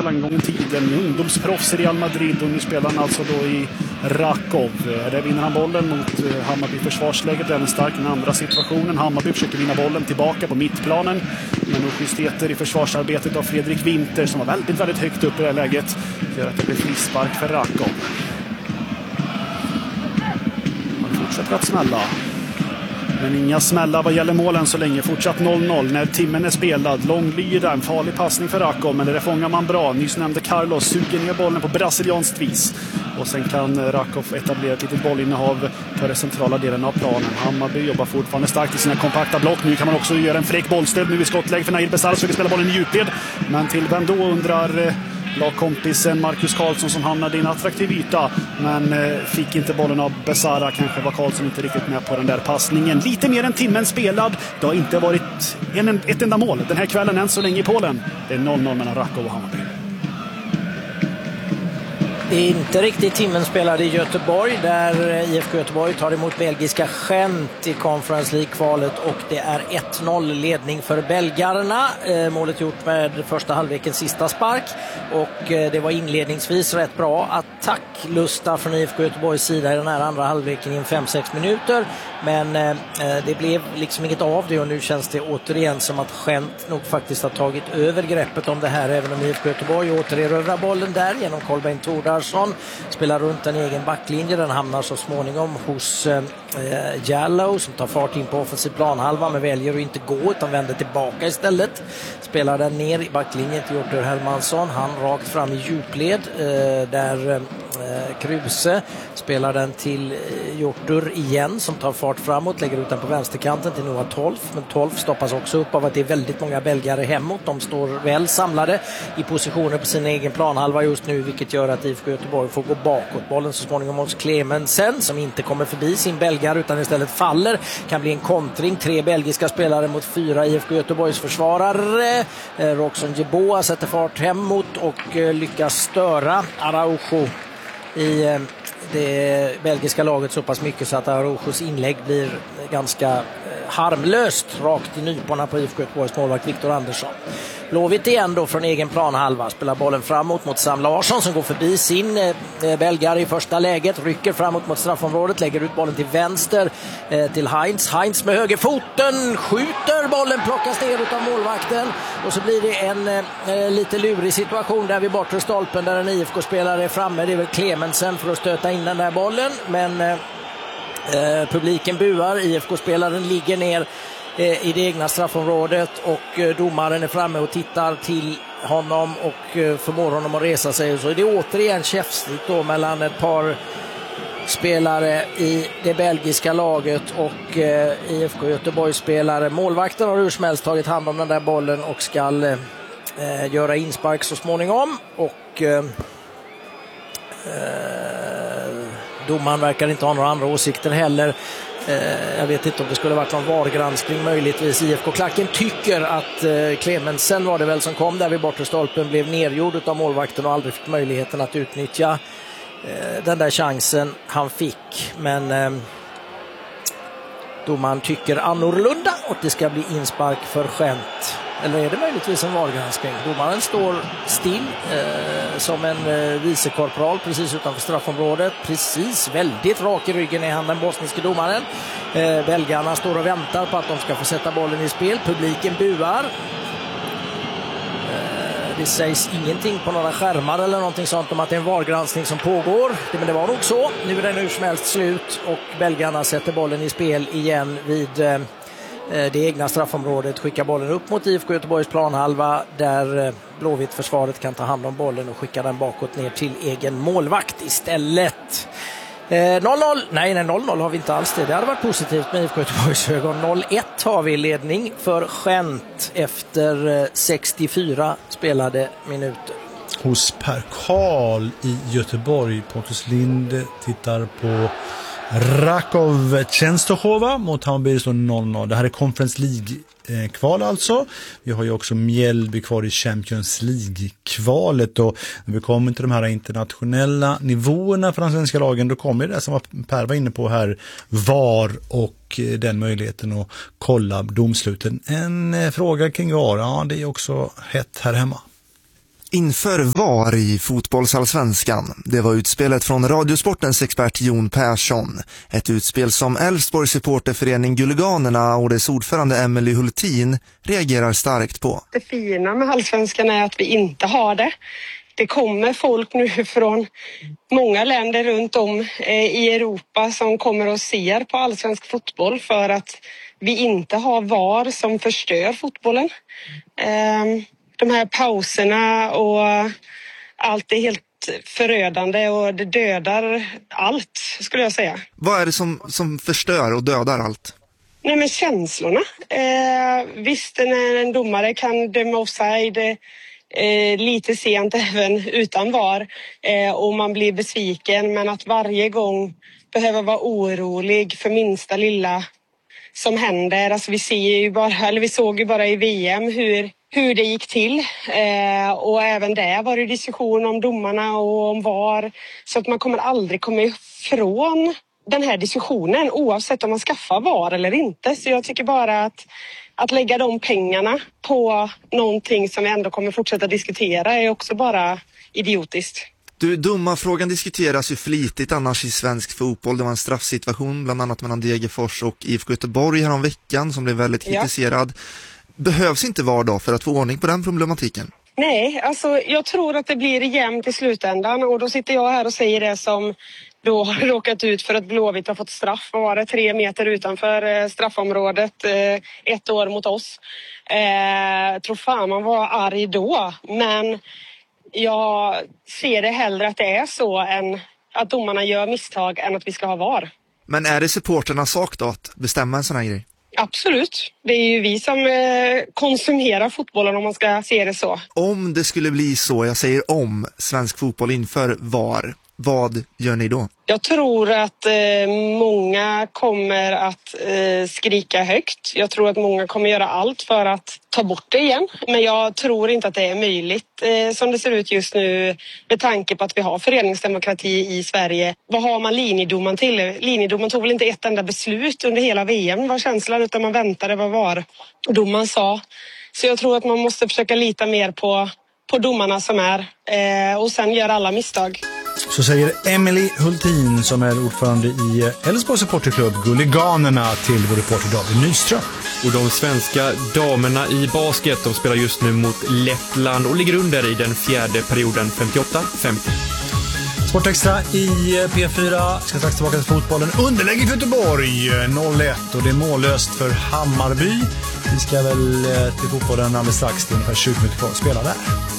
spelade en gång i tiden ungdomsproffs i Real Madrid, och nu spelar han alltså då i Rakov. Där vinner han bollen mot Hammarby. Försvarsläget är den stark i den andra situationen. Hammarby försöker vinna bollen tillbaka på mittplanen, men justiteter i försvarsarbetet av Fredrik Winter, som var väldigt, väldigt högt upp i det här läget, gör att det blir frispark för Rakov. Han fortsätter att smälla, men inga smällar vad gäller målen så länge. Fortsatt 0-0 när timmen är spelad. Långlyra, en farlig passning för Rakov, men det fångar man bra. Nyss nämnde Carlos suger ner bollen på brasilianskt vis. Och sen kan Rakov etablera ett litet bollinnehav för den centrala delen av planen. Hammarby jobbar fortfarande starkt i sina kompakta block. Nu kan man också göra en fräck bollstöd nu i skottläge för Nail Besara, så vi spela bollen i djupled. Men till vem då, undrar lagkompisen Marcus Karlsson, som hamnade i en attraktiv yta men fick inte bollen av Besara. Kanske var Karlsson inte riktigt med på den där passningen. Lite mer än timmen spelad. Det har inte varit ett enda mål den här kvällen än så länge i Polen. Det är 0-0 mellan Rakov och Hammarby. Det är inte riktigt timmen spelad i Göteborg, där IFK Göteborg tar emot belgiska Gent i Conference League-kvalet, och det är 1-0 ledning för belgarna. Målet gjort med första halvlekens sista spark, och det var inledningsvis rätt bra attacklusta från IFK Göteborgs sida i den här andra halvleken i 5-6 minuter, men det blev liksom inget av det, och nu känns det återigen som att Gent nog faktiskt har tagit över greppet om det här, även om IFK Göteborg återerövrar bollen där genom Kolbeinn Thordarson. Spelar runt en egen backlinje. Den hamnar så småningom hos Jallow, som tar fart in på offensiv planhalva, men väljer att inte gå utan vänder tillbaka istället. Spelar den ner i backlinjen till Jortur Hermansson. Han rakt fram i djupled där Kruse spelar den till Jortur igen, som tar fart framåt, lägger ut den på vänsterkanten till Noah Tolf, men Tolf stoppas också upp av att det är väldigt många belgare hemåt. De står väl samlade i positioner på sin egen planhalva just nu, vilket gör att IFK Göteborg får gå bakåt. Bollen så småningom hos Clemensen, som inte kommer förbi sin belgare utan istället faller. Kan bli en kontring, 3 belgiska spelare mot 4 IFK Göteborgs försvarare. Roxon Jeboa sätter fart hemåt och lyckas störa Araujo i det belgiska laget så pass mycket så att Araujos inlägg blir ganska harmlöst rakt i nyporna på IFK Göteborgs målvakt Viktor Andersson. Blåvitt igen då från egen planhalva, spelar bollen framåt mot Sam Larsson, som går förbi sin belgare i första läget, rycker framåt mot straffområdet, lägger ut bollen till vänster till Heinz med högerfoten, skjuter, bollen plockas ner utav målvakten, och så blir det en lite lurig situation där vid bortre stolpen, där en IFK-spelare är framme. Det är väl Clemensen för att stöta in den där bollen, men publiken buar. IFK-spelaren ligger ner i det egna straffområdet, och domaren är framme och tittar till honom och förmår honom att resa sig. Så är det återigen käftsligt då mellan ett par spelare i det belgiska laget och IFK Göteborg-spelare. Målvakten har hur som helst tagit hand om den där bollen och ska göra inspark så småningom, och domaren verkar inte ha några andra åsikter heller. Jag vet inte om det skulle varit någon VAR-granskning möjligtvis. IFK-klacken tycker att Clemensen var det väl som kom där vid bortre stolpen, blev nergjord av målvakten och aldrig fick möjligheten att utnyttja den där chansen han fick, men domaren tycker annorlunda och det ska bli inspark för Gent. Eller är det möjligtvis en VAR-granskning? Domaren står still som en vicekorporal precis utanför straffområdet. Precis, väldigt rak i ryggen är han, den bosniske domaren. Belgarna står och väntar på att de ska få sätta bollen i spel. Publiken buar. Det sägs ingenting på några skärmar eller någonting sånt om att det är en VAR-granskning som pågår. Men det var nog så. Nu är det hur som helst slut och belgarna sätter bollen i spel igen vid det egna straffområdet, skickar bollen upp mot IFK Göteborgs planhalva där Blåvitt försvaret kan ta hand om bollen och skicka den bakåt ner till egen målvakt istället. 0-0, nej 0-0 har vi inte alls det. Det hade varit positivt med IFK Göteborgs ögon. 0-1 har vi ledning för Gent efter 64 spelade minuter. Hos Per Karl i Göteborg. Pontus Lind tittar på Rakov Częstochowa mot Hammarby, står 0-0. Det här är Conference League-kval alltså. Vi har ju också Mjällby kvar i Champions League-kvalet, och när vi kommer till de här internationella nivåerna för de svenska lagen, då kommer det som Per var inne på här, VAR och den möjligheten att kolla domsluten. En fråga kring VAR, ja det är också hett här hemma. inför VAR i fotbollsallsvenskan. Det var utspelet från Radiosportens expert Jon Persson. Ett utspel som Elfsborgs supporterförening Guliganerna och dess ordförande Emily Hultin reagerar starkt på. Det fina med allsvenskan är att vi inte har det. Det kommer folk nu från många länder runt om i Europa som kommer och ser på allsvensk fotboll för att vi inte har VAR som förstör fotbollen. De här pauserna och allt är helt förödande och det dödar allt, skulle jag säga. Vad är det som förstör och dödar allt? Nej, men känslorna. Visst, när en domare kan döma offside lite sent även utan VAR och man blir besviken, men att varje gång behöva vara orolig för minsta lilla som händer. Alltså vi såg ju bara i VM hur det gick till och även där var det diskussion om domarna och om VAR, så att man kommer aldrig komma ifrån den här diskussionen oavsett om man skaffar VAR eller inte. Så jag tycker bara att lägga de pengarna på någonting som vi ändå kommer fortsätta diskutera är också bara idiotiskt. Domarfrågan diskuteras ju flitigt annars i svensk fotboll. Det var en straffsituation bland annat mellan Degerfors och IFK Göteborg här om veckan som blev väldigt kritiserad. Behövs inte VAR då för att få ordning på den problematiken? Nej, alltså jag tror att det blir jämnt i slutändan och då sitter jag här och säger det som då har råkat ut för att Blåvitt har fått straff. Vad var det? 3 meter utanför straffområdet, 1 år mot oss. Tror fan man var arg då, men jag ser det hellre att det är så än att domarna gör misstag än att vi ska ha VAR. Men är det supporternas sak då att bestämma en sån här grej? Absolut. Det är ju vi som konsumerar fotbollen om man ska se det så. Om det skulle bli så, jag säger om, svensk fotboll inför VAR, vad gör ni då? Jag tror att många kommer att skrika högt. Jag tror att många kommer göra allt för att ta bort det igen. Men jag tror inte att det är möjligt som det ser ut just nu med tanke på att vi har föreningsdemokrati i Sverige. Vad har man linjedomaren till? Linjedomaren tog väl inte ett enda beslut under hela VM, var känslan, utan man väntade vad var domaren sa. Så jag tror att man måste försöka lita mer på domarna som är och sen gör alla misstag. Så säger Emily Hultin som är ordförande i Elfsborgs supporterklubb Guliganerna till vår reporter David Nyström. Och de svenska damerna i basket, de spelar just nu mot Lettland och ligger under i den 4:e perioden 58-50. Sportextra i P4 ska strax tillbaka till fotbollen. Underläge för Göteborg 0-1 och det är mållöst för Hammarby. Vi ska väl till fotbollen alldeles strax, det är ungefär 20 minuter kvar att spela där.